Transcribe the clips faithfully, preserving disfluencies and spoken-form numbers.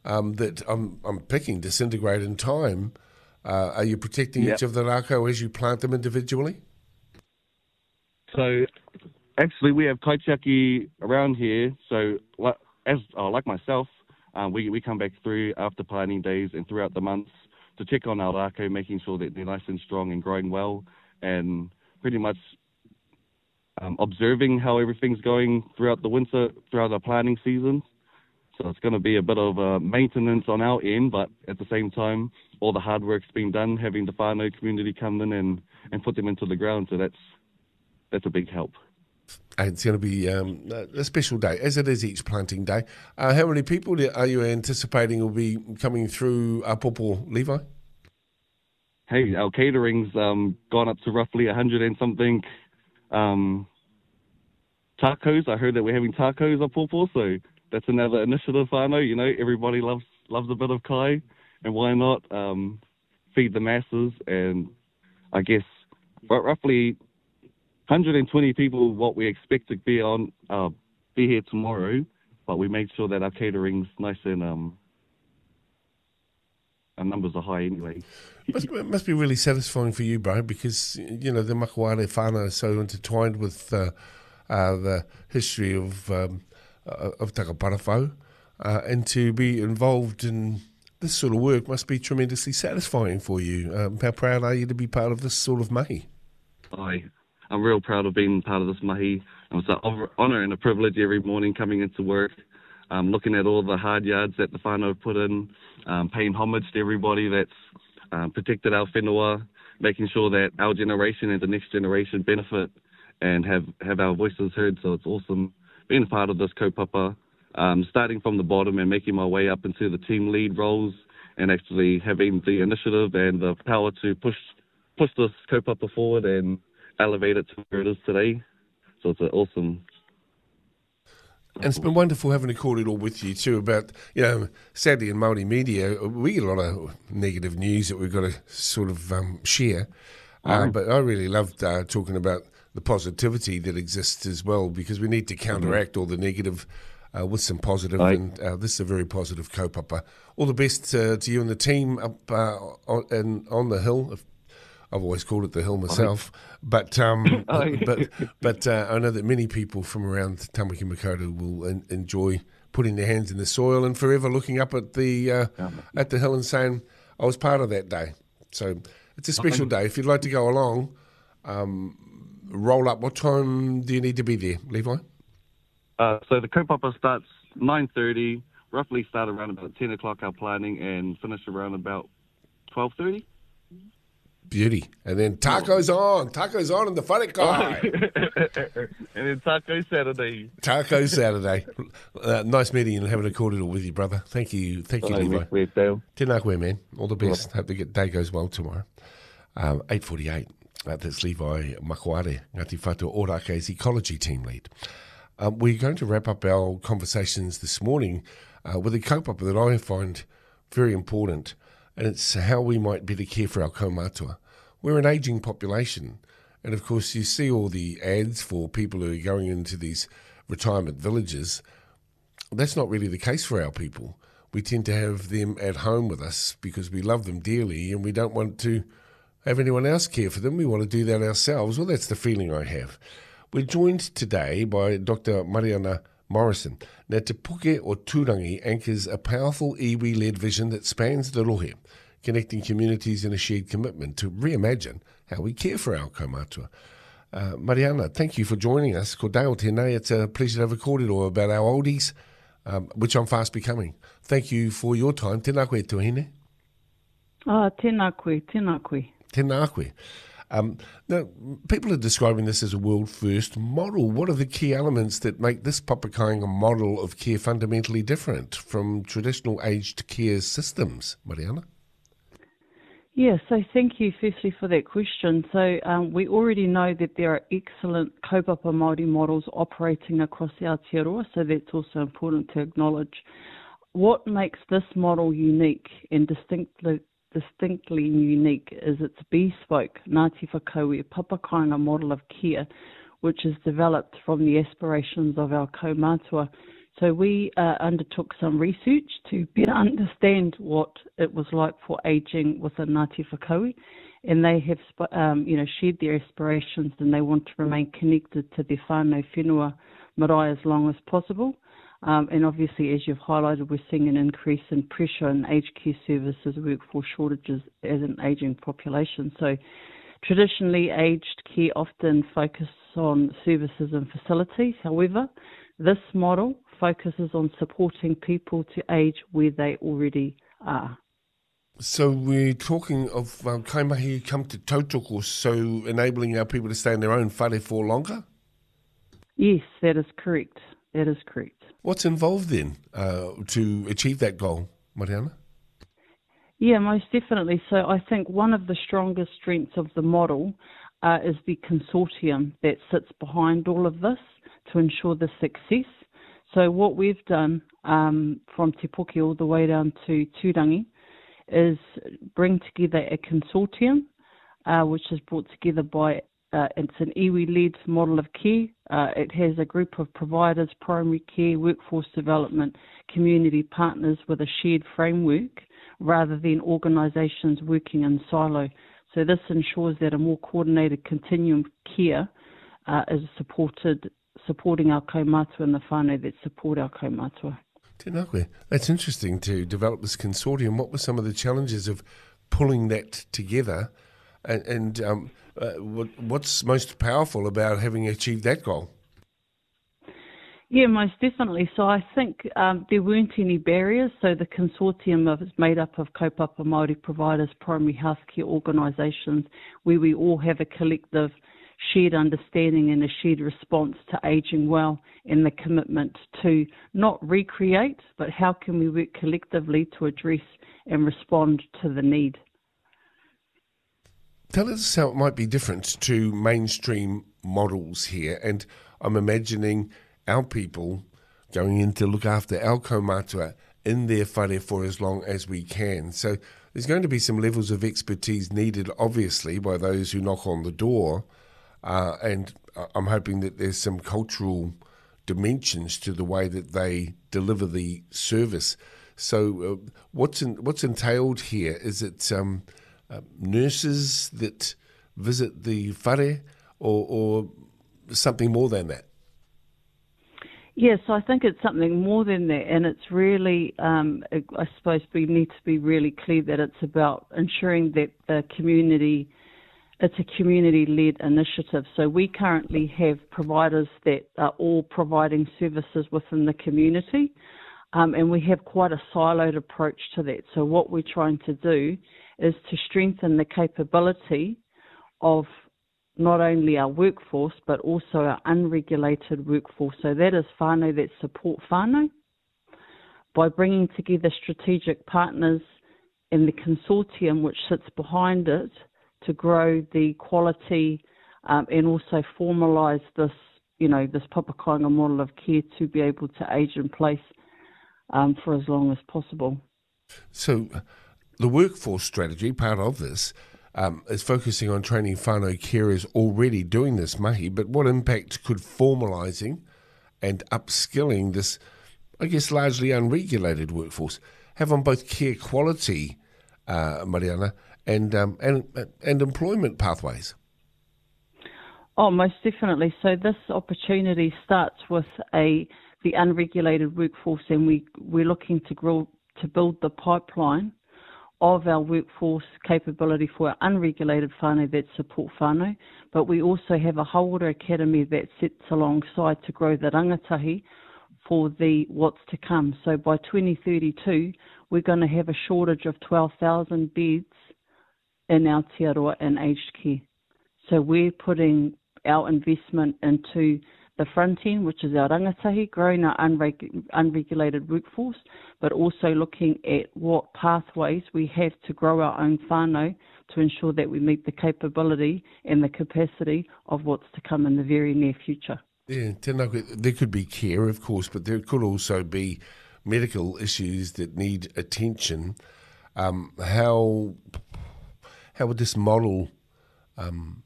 um, that I'm, I'm picking disintegrate in time. Uh, are you protecting Yep. each of the rākau as you plant them individually? So actually, we have kaitiaki around here. So like, as uh, like myself, um, we we come back through after planting days and throughout the months to check on our rākau, making sure that they're nice and strong and growing well, and pretty much um, observing how everything's going throughout the winter, throughout the planting season. So it's going to be a bit of uh, maintenance on our end, but at the same time, all the hard work's been done, having the whānau community come in and, and put them into the ground. So that's that's a big help. And it's going to be um, a special day, as it is each planting day. Uh, how many people are you anticipating will be coming through Apopo, Levi? Hey, our catering's um, gone up to roughly one hundred and something um, tacos. I heard that we're having tacos at Apopo, so that's another initiative, whānau. You know, everybody loves loves a bit of kai, and why not um, feed the masses? And I guess roughly one hundred twenty people, what we expect to be on, uh, be here tomorrow, but we made sure that our catering's nice and um, our numbers are high anyway. Must, it must be really satisfying for you, bro, because, you know, the Makaware whānau is so intertwined with uh, uh, the history of um, uh, of Takaparawhau, uh, and to be involved in this sort of work must be tremendously satisfying for you. Um, how proud are you to be part of this sort of mahi? I, I'm real proud of being part of this mahi. It's an honour and a privilege every morning coming into work, um, looking at all the hard yards that the whānau have put in, um, paying homage to everybody that's um, protected our whenua, making sure that our generation and the next generation benefit and have, have our voices heard. So it's awesome being a part of this kaupapa, um, starting from the bottom and making my way up into the team lead roles and actually having the initiative and the power to push push this kaupapa forward and elevate it to where it is today. So it's an awesome. And it's been wonderful having a cordial with you too about, you know, sadly in Māori media, we get a lot of negative news that we've got to sort of um, share. Uh, Right. but I really loved uh, talking about the positivity that exists as well, because we need to counteract mm-hmm. all the negative uh, with some positive, Right. and uh, this is a very positive kaupapa. All the best uh, to you and the team up uh, on, and on the hill. I've always called it the hill myself, but um, but but uh, I know that many people from around Tamaki Makaurau will en- enjoy putting their hands in the soil and forever looking up at the uh, at the hill and saying, "I was part of that day." So it's a special day. If you'd like to go along, um, roll up. What time do you need to be there, Levi? Uh, so the kaupapa starts nine thirty, roughly start around about ten o'clock our planning and finish around about twelve thirty. Beauty. And then tacos on. Tacos on in the wharekai. And then Taco Saturday. Taco Saturday. Uh, nice meeting you and having a cordial with you, brother. Thank you. Thank you, Bye, Levi. Mick Dale. Tēnā koe, man. All the best. Hope the day goes well tomorrow. Um, eight forty-eight. Uh, that's Levi Makuare, Ngāti Whātua Ōrākei's ecology team lead. Um, we're going to wrap up our conversations this morning uh, with a kaupapa that I find very important, and it's how we might better care for our kaumātua. We're an ageing population, and of course you see all the ads for people who are going into these retirement villages. That's not really the case for our people. We tend to have them at home with us because we love them dearly and we don't want to have anyone else care for them. We want to do that ourselves. Well, that's the feeling I have. We're joined today by Doctor Mariana Morrison. Now, Te Puke o Tūrangi anchors a powerful iwi-led vision that spans the rohe, connecting communities in a shared commitment to reimagine how we care for our kaumātua. Uh, Mariana, thank you for joining us. Ko Dale tēnei, it's a pleasure to have a kōrero about our oldies, um, which I'm fast becoming. Thank you for your time. Tēnā koe tuhine. Ah, tēnā koe, tēnā koe. Tēnā koe. Um, now, people are describing this as a world-first model. What are the key elements that make this Papakainga model of care fundamentally different from traditional aged care systems, Mariana? Yes, so thank you firstly for that question. So um, we already know that there are excellent kaupapa Māori models operating across Aotearoa, so that's also important to acknowledge. What makes this model unique and distinctly distinctly unique is its bespoke Ngāti Whakaue Papakainga model of care, which is developed from the aspirations of our kaumātua So we uh, undertook some research to better understand what it was like for ageing within Ngāti Whakaui, and they have um, you know, shared their aspirations and they want to remain connected to their whānau whenua marae as long as possible. Um, and obviously, as you've highlighted, we're seeing an increase in pressure in aged care services, workforce shortages as an ageing population. So traditionally, aged care often focuses on services and facilities. However, this model focuses on supporting people to age where they already are. So we're talking of um, kaimahi come to tautoko, so enabling our people to stay in their own whare for longer? Yes, that is correct. That is correct. What's involved then uh, to achieve that goal, Mariana? Yeah, most definitely. So I think one of the strongest strengths of the model uh, is the consortium that sits behind all of this to ensure the success. So what we've done um, from Te Poke all the way down to Tūrangi is bring together a consortium uh, which is brought together by, uh, it's an iwi-led model of care. Uh, it has a group of providers, primary care, workforce development, community partners with a shared framework rather than organisations working in silo. So this ensures that a more coordinated continuum care uh, is supported, supporting our kaumātua and the whānau that support our kaumātua. Tēnā koe. That's interesting to develop this consortium. What were some of the challenges of pulling that together, and, and um, uh, what, what's most powerful about having achieved that goal? Yeah, most definitely. So I think um, there weren't any barriers. So the consortium is made up of kaupapa Māori providers, primary healthcare organisations, where we all have a collective shared understanding and a shared response to ageing well, and the commitment to not recreate, but how can we work collectively to address and respond to the need. Tell us how it might be different to mainstream models here, and I'm imagining our people going in to look after our kaumātua in their whare for as long as we can. So there's going to be some levels of expertise needed, obviously, by those who knock on the door. Uh, and I'm hoping that there's some cultural dimensions to the way that they deliver the service. So uh, what's in, what's entailed here? Is it um, uh, nurses that visit the whare, or, or something more than that? Yes, I think it's something more than that, and it's really, um, I suppose we need to be really clear that it's about ensuring that the community, it's a community-led initiative. So we currently have providers that are all providing services within the community, um, and we have quite a siloed approach to that. So what we're trying to do is to strengthen the capability of not only our workforce, but also our unregulated workforce. So that is whānau that support whānau, by bringing together strategic partners in the consortium which sits behind it to grow the quality um, and also formalise this, you know, this papakainga model of care to be able to age in place um, for as long as possible. So the workforce strategy, part of this, Um, is focusing on training whānau carers already doing this mahi, but what impact could formalising and upskilling this, I guess, largely unregulated workforce have on both care quality, uh, Mariana, and, um, and and employment pathways? Oh, most definitely. So this opportunity starts with a the unregulated workforce, and we, we're looking to grow, to build the pipeline of our workforce capability for our unregulated whānau that support whānau, but we also have a Hauora Academy that sits alongside to grow the rangatahi for the what's to come. So by twenty thirty-two, we're going to have a shortage of twelve thousand beds in Aotearoa in aged care. So we're putting our investment into the front end, which is our rangatahi, growing our unreg- unregulated workforce, but also looking at what pathways we have to grow our own whānau to ensure that we meet the capability and the capacity of what's to come in the very near future. Yeah, tēnā koe. There could be care, of course, but there could also be medical issues that need attention. Um, how how would this model um,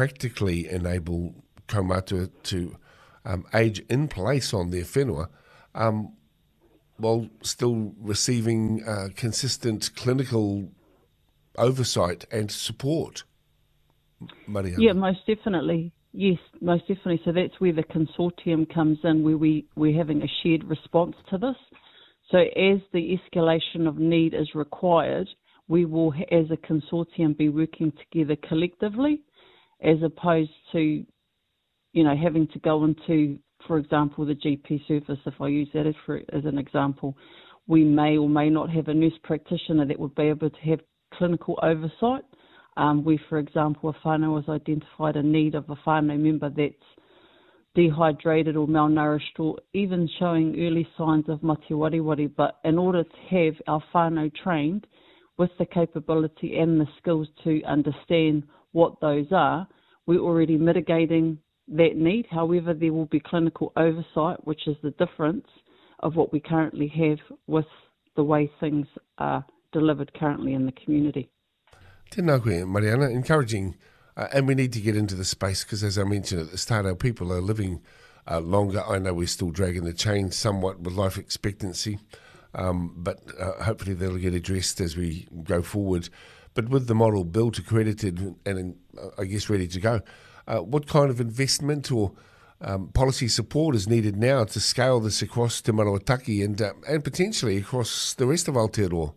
practically enable kaumātua to um, age in place on their whenua um, while still receiving uh, consistent clinical oversight and support. Mariana. Yeah, most definitely. Yes, most definitely. So that's where the consortium comes in, where we, we're having a shared response to this. So as the escalation of need is required, we will, as a consortium, be working together collectively, as opposed to, you know, having to go into, for example, the G P service. If I use that as, for, as an example, we may or may not have a nurse practitioner that would be able to have clinical oversight. Um, where, for example, a whānau has identified a need of a whānau member that's dehydrated or malnourished, or even showing early signs of mate wariwari. But in order to have our whānau trained with the capability and the skills to understand what those are, we're already mitigating that need. However, there will be clinical oversight, which is the difference of what we currently have with the way things are delivered currently in the community. Tēnā koe, Mariana, encouraging, uh, and we need to get into the space because, as I mentioned at the start, our people are living uh, longer. I know we're still dragging the chain somewhat with life expectancy, um, but uh, hopefully they'll get addressed as we go forward. But with the model built, accredited, and uh, I guess ready to go, uh, what kind of investment or um, policy support is needed now to scale this across Te Manawa and, uh, and potentially across the rest of Aotearoa?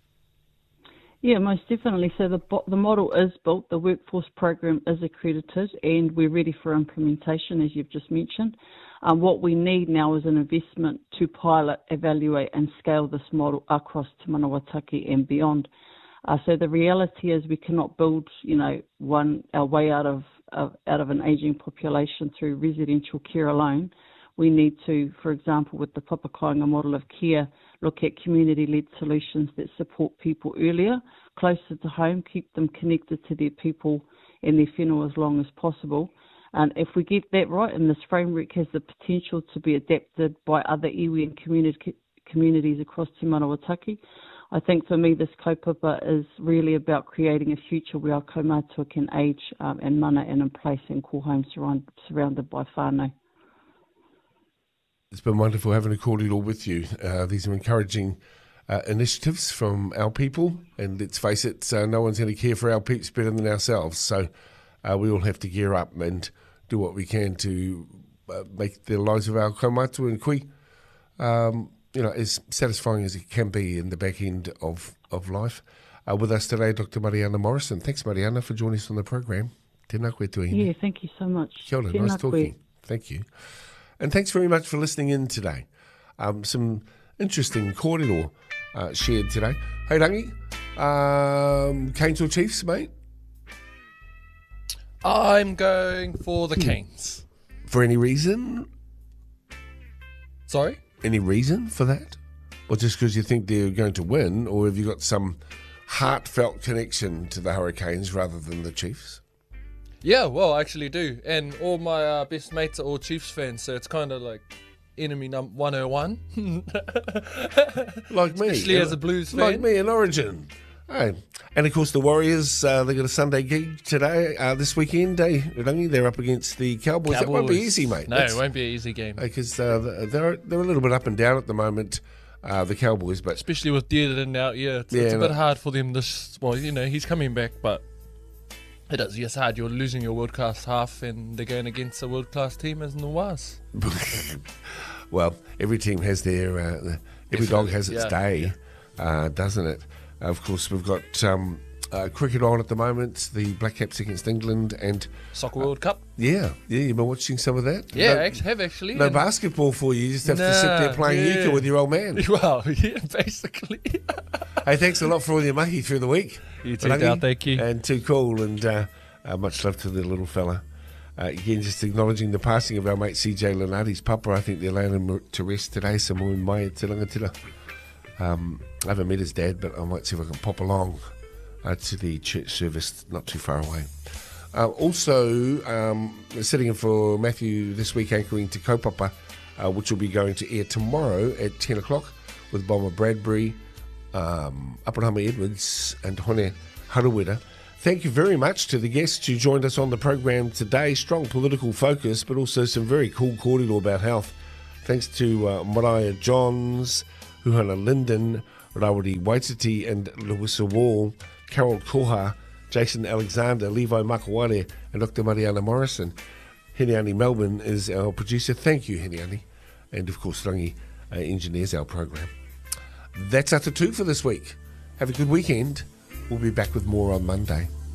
Yeah, most definitely. So the the model is built, the workforce program is accredited, and we're ready for implementation, as you've just mentioned. Um, what we need now is an investment to pilot, evaluate, and scale this model across Te Manawataki and beyond. Uh, so the reality is we cannot build, you know, one our way out of, of out of an ageing population through residential care alone. We need to, for example, with the Papakainga model of care, look at community-led solutions that support people earlier, closer to home, keep them connected to their people and their whenua as long as possible. And if we get that right, and this framework has the potential to be adapted by other iwi and community, communities across Te Manawataki, I think for me this kaupapa is really about creating a future where our kaumātua can age um, and mana and in place and call home surround, surrounded by whānau. It's been wonderful having a kōrero with you. Uh, these are encouraging uh, initiatives from our people, and let's face it, uh, no one's going to care for our peeps better than ourselves. So uh, we all have to gear up and do what we can to uh, make the lives of our kaumātua and kui, um, you know, as satisfying as it can be in the back end of, of life. Uh, with us today, Doctor Mariana Morrison. Thanks, Mariana, for joining us on the program. Tēnā koe tuahine. Yeah, thank you so much. Kia ora, Tēnā nice talking. koe. Thank you. And thanks very much for listening in today. Um, some interesting kōrero uh, shared today. Hey, Rangi, um, Canes or Chiefs, mate? I'm going for the Canes. For any reason? Sorry? Any reason for that? Or just because you think they're going to win, or have you got some heartfelt connection to the Hurricanes rather than the Chiefs? Yeah, well, I actually do. And all my uh, best mates are all Chiefs fans, so it's kind of like enemy number one oh one. Like me. Especially as a Blues fan. Like me in Origin. Hey. And of course the Warriors, uh, they got a Sunday gig today, uh, this weekend. Eh, Rangi, they're up against the Cowboys. Cowboys. That won't be easy, mate. No, That's, it won't be an easy game. Because uh, they're, they're a little bit up and down at the moment, uh, the Cowboys. But especially with Dearden out, yeah, it's, yeah, it's a no. bit hard for them this, well, you know, he's coming back, but it is, yes, hard. You're losing your world-class half and they're going against a world-class team as Nawaz. Well, every team has their, uh, every Definitely, dog has its yeah, day, yeah. Uh, doesn't it? Uh, of course, we've got um, uh, cricket on at the moment, the Black Caps against England, and Soccer World Cup. yeah, yeah, you've been watching some of that? Yeah, no, I act- have actually. No and- basketball for you, you just have Nah, to sit there playing yeah. euchre with your old man. Well, yeah, basically. Hey, thanks a lot for all your mahi through the week. You too, Rangi. Dal, thank you. And too cool, and uh, uh, much love to the little fella. Uh, again, just acknowledging the passing of our mate C J Lenardi's papa. I think they're laying him to rest today, so more in mai te rangatira. Um, I haven't met his dad, but I might see if I can pop along uh, to the church service not too far away. Uh, also, um, sitting in for Matthew this week, anchoring Te Kaupapa, uh, which will be going to air tomorrow at ten o'clock with Bomber Bradbury, um, Aparahama Edwards, and Hone Harawira. Thank you very much to the guests who joined us on the program today. Strong political focus, but also some very cool kōrero about health. Thanks to uh, Mariah Johns, Huhana Linden, Rawiri Waititi and Lewisa Wall, Carol Koha, Jason Alexander, Levi Makaware and Doctor Mariana Morrison. Hiniani Melbourne is our producer. Thank you, Hiniani. And of course, Rangi uh, engineers our program. That's Ata Two for this week. Have a good weekend. We'll be back with more on Monday.